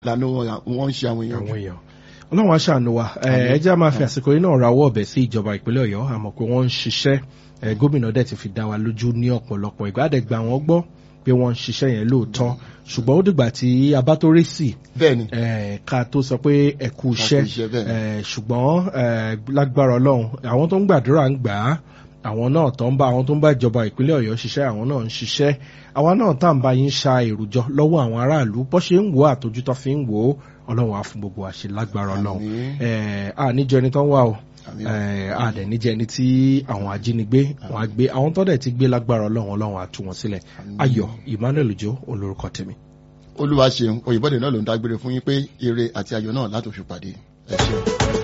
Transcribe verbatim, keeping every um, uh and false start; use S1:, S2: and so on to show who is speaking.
S1: lànà wọ́n ń ṣe àwọn èèyàn.
S2: àwọn èèyàn ọlọ́run aṣàánú wa ẹ jẹ́ máa fi àsìkò yìí náà rawọ́ ọ̀bẹ sí ìjọba ìpínlẹ̀ ọ̀yọ́ àmọ́ pé wọ́n ń ṣiṣẹ́ gómìnà dẹ̀ ti fi dá wa lójú ní ọ̀pọ̀lọpọ̀ ìgbà àdẹ̀gbà wọn gbọ́ pé wọ́n ń ṣiṣẹ́ yẹn lóòótọ́ ṣùgbọ́n ó dìgbà tí a bá tó rí sí ká tó sọ pé ẹ kú iṣẹ́ ṣùgbọ́n lágbára ọlọ́run àwọn tó ń gbàdúrà ń gbà á àwọn náà tó ń bá àwọn tó ń bá ìjọba ìpínlẹ̀ ọ̀yọ́ ṣiṣẹ́ àwọn náà ń ṣiṣẹ́ àwa náà tá à ń bá yín ṣa èròjọ lọ́wọ́ àwọn aráàlú bó ṣe ń wò àtọ́jútọ́ fi ń wò ó ọlọ́run á fún gbogbo àṣẹ lágbára ọlọ́run àníjọ ẹni tó ń wà o àdẹ̀ níjẹ́ ẹni tí àwọn ajínigbé wọn á gbé àwọn tó dẹ̀ ti gbé lágbára ọlọ́run ọlọ́run á tú wọn sílẹ̀ ayọ̀ Emmanuel Ojo olórúkọ tèmi.
S1: olúwa ṣeun Oyèbọdè náà ló ń dágbére fún yín pé ire àti ayọ̀ náà látòfi pàdé ẹ ṣeun.